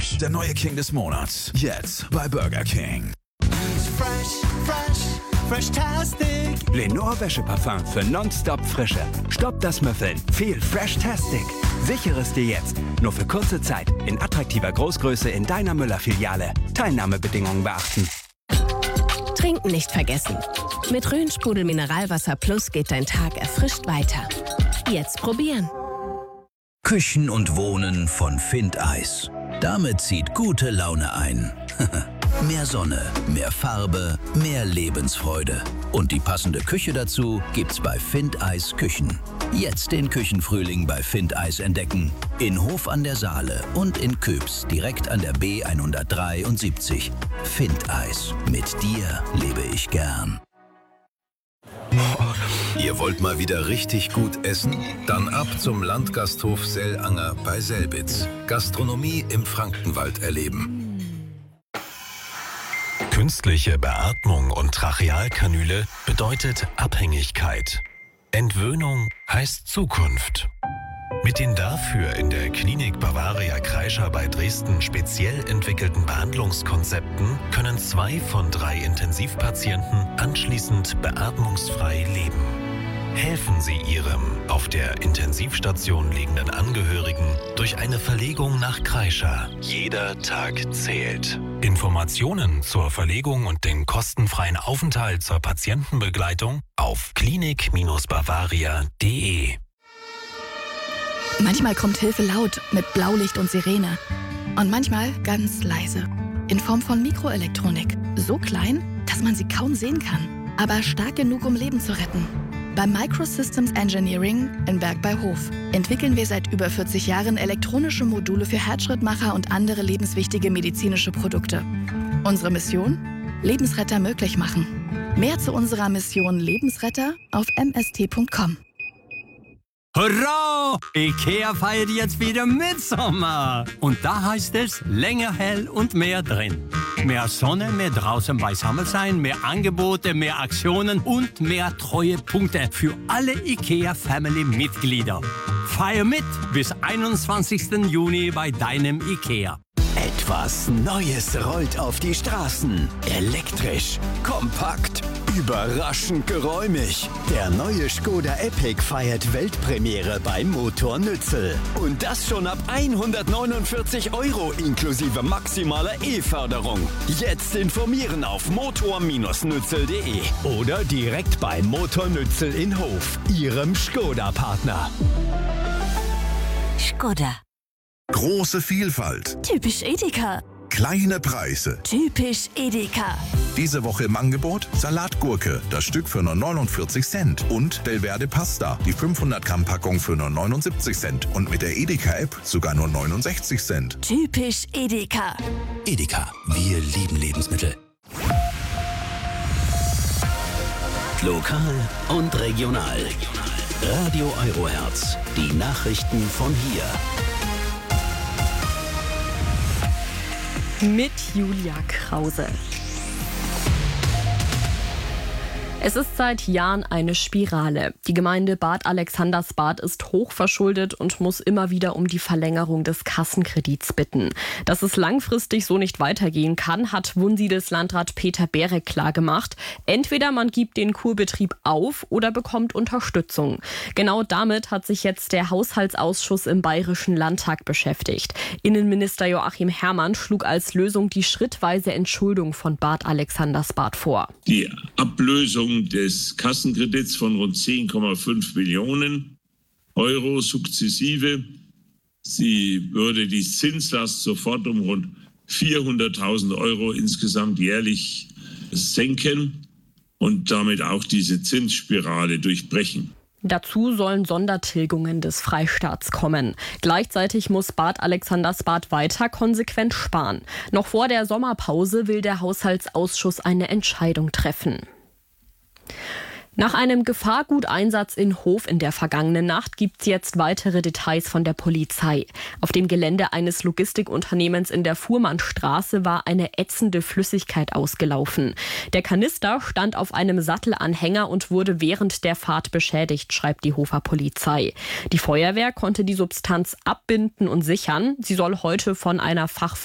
Fresh, der neue King des Monats. Jetzt bei Burger King. Fresh-tastic. Lenore Wäscheparfum für nonstop Frische. Stoppt das Müffeln. Viel Fresh-tastic. Sichere es dir jetzt. Nur für kurze Zeit. In attraktiver Großgröße in deiner Müller-Filiale. Teilnahmebedingungen beachten. Trinken nicht vergessen. Mit Rhön-Sprudel Mineralwasser Plus geht dein Tag erfrischt weiter. Jetzt probieren. Küchen und Wohnen von Findeis. Damit zieht gute Laune ein. Mehr Sonne, mehr Farbe, mehr Lebensfreude. Und die passende Küche dazu gibt's bei Findeis Küchen. Jetzt den Küchenfrühling bei Findeis entdecken. In Hof an der Saale und in Köps direkt an der B173. Findeis. Mit dir lebe ich gern. Ihr wollt mal wieder richtig gut essen? Dann ab zum Landgasthof Sellanger bei Selbitz. Gastronomie im Frankenwald erleben. Künstliche Beatmung und Trachealkanüle bedeutet Abhängigkeit. Entwöhnung heißt Zukunft. Mit den dafür in der Klinik Bavaria Kreischer bei Dresden speziell entwickelten Behandlungskonzepten können 2 von 3 Intensivpatienten anschließend beatmungsfrei leben. Helfen Sie Ihrem auf der Intensivstation liegenden Angehörigen durch eine Verlegung nach Kreischer. Jeder Tag zählt. Informationen zur Verlegung und den kostenfreien Aufenthalt zur Patientenbegleitung auf klinik-bavaria.de. Manchmal kommt Hilfe laut mit Blaulicht und Sirene. Und manchmal ganz leise. In Form von Mikroelektronik. So klein, dass man sie kaum sehen kann. Aber stark genug, um Leben zu retten. Bei Microsystems Engineering in Berg bei Hof entwickeln wir seit über 40 Jahren elektronische Module für Herzschrittmacher und andere lebenswichtige medizinische Produkte. Unsere Mission? Lebensretter möglich machen. Mehr zu unserer Mission Lebensretter auf mst.com. Hurra! IKEA feiert jetzt wieder Mitsommer. Und da heißt es länger hell und mehr drin. Mehr Sonne, mehr draußen beisammen sein, mehr Angebote, mehr Aktionen und mehr Treuepunkte für alle IKEA-Family-Mitglieder. Feier mit bis 21. Juni bei deinem IKEA. Etwas Neues rollt auf die Straßen. Elektrisch, kompakt, überraschend geräumig. Der neue Skoda Epic feiert Weltpremiere bei Motor Nützel. Und das schon ab 149 € inklusive maximaler E-Förderung. Jetzt informieren auf motor-nützel.de oder direkt bei Motor Nützel in Hof, Ihrem Skoda-Partner. Skoda. Große Vielfalt. Typisch Edeka. Kleine Preise. Typisch Edeka. Diese Woche im Angebot Salatgurke, das Stück für nur 49 Cent. Und Delverde Pasta, die 500 Gramm Packung für nur 79 Cent. Und mit der Edeka-App sogar nur 69 Cent. Typisch Edeka. Edeka, wir lieben Lebensmittel. Lokal und regional. Radio Eurohertz, die Nachrichten von hier. Mit Julia Krause. Es ist seit Jahren eine Spirale. Die Gemeinde Bad Alexandersbad ist hochverschuldet und muss immer wieder um die Verlängerung des Kassenkredits bitten. Dass es langfristig so nicht weitergehen kann, hat Wunsiedels Landrat Peter Berek klargemacht. Entweder man gibt den Kurbetrieb auf oder bekommt Unterstützung. Genau damit hat sich jetzt der Haushaltsausschuss im Bayerischen Landtag beschäftigt. Innenminister Joachim Herrmann schlug als Lösung die schrittweise Entschuldung von Bad Alexandersbad vor. Die Ablösung des Kassenkredits von rund 10,5 Millionen € sukzessive. Sie würde die Zinslast sofort um rund 400.000 € insgesamt jährlich senken und damit auch diese Zinsspirale durchbrechen. Dazu sollen Sondertilgungen des Freistaats kommen. Gleichzeitig muss Bad Alexandersbad weiter konsequent sparen. Noch vor der Sommerpause will der Haushaltsausschuss eine Entscheidung treffen. Nach einem Gefahrguteinsatz in Hof in der vergangenen Nacht gibt es jetzt weitere Details von der Polizei. Auf dem Gelände eines Logistikunternehmens in der Fuhrmannstraße war eine ätzende Flüssigkeit ausgelaufen. Der Kanister stand auf einem Sattelanhänger und wurde während der Fahrt beschädigt, schreibt die Hofer Polizei. Die Feuerwehr konnte die Substanz abbinden und sichern. Sie soll heute von einer